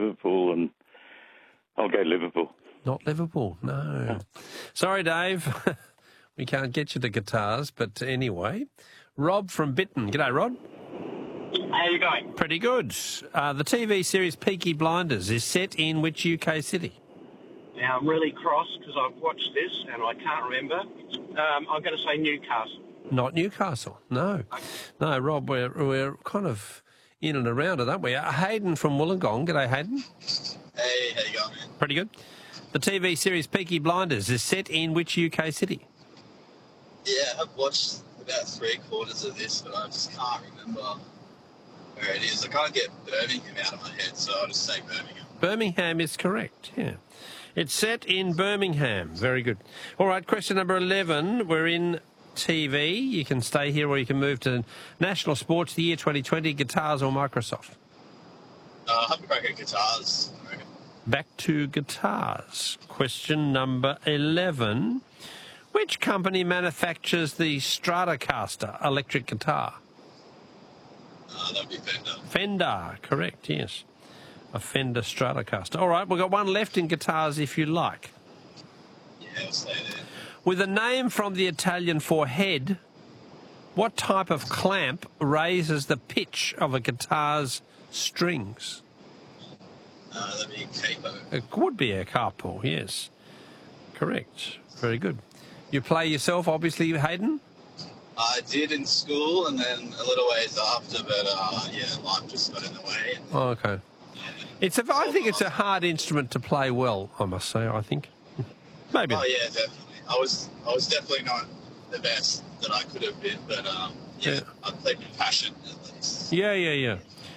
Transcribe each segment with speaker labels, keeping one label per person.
Speaker 1: Liverpool, and I'll go Liverpool.
Speaker 2: Not Liverpool, no. Sorry, Dave. We can't get you the guitars, but anyway. Rob from Bitton. G'day, Rod.
Speaker 3: How are you going?
Speaker 2: Pretty good. The TV series Peaky Blinders is set in which UK city?
Speaker 3: Now, I'm really cross because I've watched this and I can't remember. I'm going to say Newcastle.
Speaker 2: Not Newcastle, no. No, Rob, we're kind of in and around it, aren't we? Hayden from Wollongong. G'day, Hayden.
Speaker 4: Hey, how you going, man?
Speaker 2: Pretty good. The TV series Peaky Blinders is set in which UK city?
Speaker 4: Yeah, I've watched about 3/4 of this, but I just can't remember where it is. I can't get Birmingham out of my head, so I'll just say Birmingham.
Speaker 2: Birmingham is correct, yeah. It's set in Birmingham. Very good. All right, question number 11. We're in TV. You can stay here or you can move to National Sports, the year 2020, guitars or Microsoft?
Speaker 4: I'll have a crack at guitars, I reckon.
Speaker 2: Back to guitars. Question number 11. Which company manufactures the Stratocaster electric guitar?
Speaker 4: That'd be Fender.
Speaker 2: Fender, correct, yes. A Fender Stratocaster. All right, we've got one left in guitars if you like.
Speaker 4: Yeah, I'll stay there.
Speaker 2: With a name from the Italian for head, what type of clamp raises the pitch of a guitar's strings?
Speaker 4: That'd be capo.
Speaker 2: It would be a capo, yes. Correct. Very good. You play yourself, obviously, Hayden?
Speaker 4: I did in school and then a little ways after, but life just got in the way.
Speaker 2: Oh, okay. I think it's a hard instrument to play well, I must say, I think. Maybe.
Speaker 4: Oh, yeah, definitely. I was definitely not the best that I could have been, but I played with passion at least.
Speaker 2: Yeah.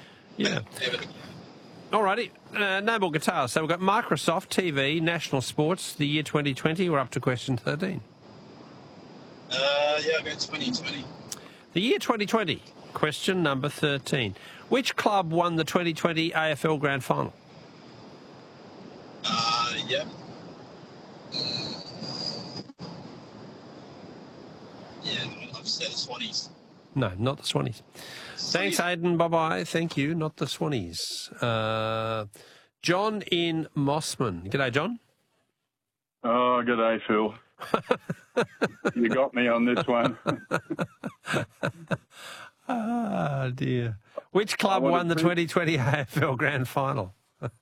Speaker 2: All righty. No more guitars. So we've got Microsoft, TV, National Sports, the year 2020. We're up to question 13.
Speaker 4: I'll go 2020.
Speaker 2: The year 2020. Question number 13. Which club won the 2020 AFL Grand Final?
Speaker 4: Yeah. I've said the Swannies.
Speaker 2: No, not the Swannies. Thanks, Hayden. Bye-bye. Thank you. Not the Swannies. John in Mossman. G'day, John.
Speaker 1: Oh, g'day, Phil. You got me on this one.
Speaker 2: Ah, dear. Which club won the 2020 AFL Grand Final?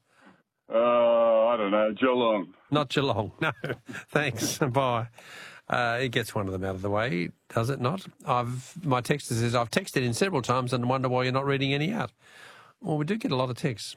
Speaker 1: I don't know, Geelong.
Speaker 2: Not Geelong, no. Thanks, bye. It gets one of them out of the way, does it not? My texter says, I've texted in several times and wonder why you're not reading any out. Well, we do get a lot of texts.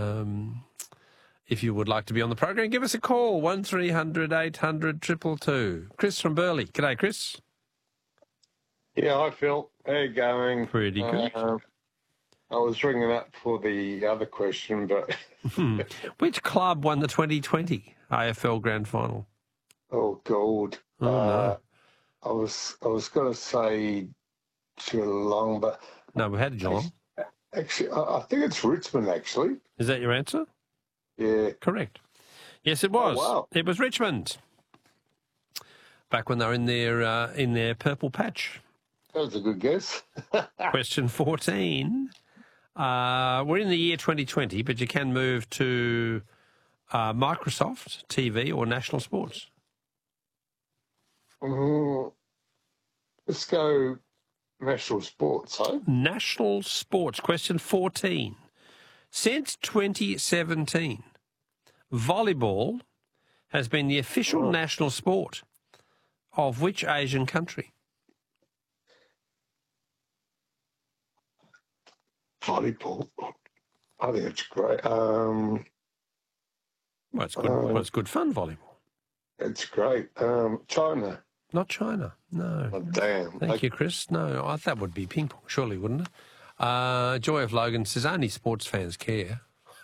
Speaker 2: If you would like to be on the program, give us a call, 1300 800 222. Chris from Burleigh. G'day, Chris.
Speaker 5: Yeah, hi, Phil. How you going?
Speaker 2: Pretty good.
Speaker 5: I was ringing up for the other question, but...
Speaker 2: Which club won the 2020 AFL Grand Final?
Speaker 5: Oh, God.
Speaker 2: Oh, no.
Speaker 5: I was going to say Geelong, but...
Speaker 2: No, we had Geelong.
Speaker 5: Actually, I think it's Richmond, actually.
Speaker 2: Is that your answer?
Speaker 5: Yeah.
Speaker 2: Correct. Yes, it was.
Speaker 5: Oh, wow.
Speaker 2: It was Richmond. Back when they were in their purple patch.
Speaker 5: That was a good guess.
Speaker 2: Question 14. We're in the year 2020, but you can move to Microsoft, TV, or National Sports.
Speaker 5: Let's go National Sports, eh?
Speaker 2: National Sports. Question 14. Since 2017, volleyball has been the official national sport of which Asian country?
Speaker 5: Volleyball. I think it's great.
Speaker 2: Well, it's good. It's good fun, volleyball.
Speaker 5: It's great. China.
Speaker 2: Not China, no.
Speaker 5: Oh, damn.
Speaker 2: Thank you, Chris. No, that would be ping pong, surely, wouldn't it? Joy of Logan says only sports fans care.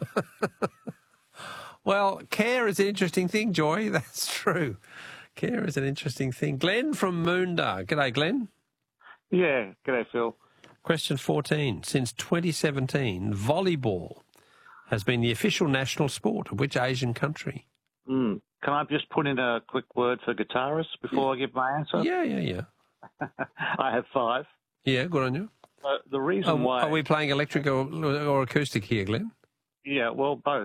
Speaker 2: Well, care is an interesting thing, Joy. That's true. Care is an interesting thing. Glenn from Moondar. G'day, Glenn.
Speaker 6: Yeah, g'day, Phil.
Speaker 2: Question 14. Since 2017, volleyball has been the official national sport of which Asian country?
Speaker 6: Can I just put in a quick word for guitarists before I give my answer?
Speaker 2: Yeah.
Speaker 6: I have 5.
Speaker 2: Yeah, good on you.
Speaker 6: The reason why...
Speaker 2: Are we playing electric or acoustic here, Glenn?
Speaker 6: Yeah, well, both.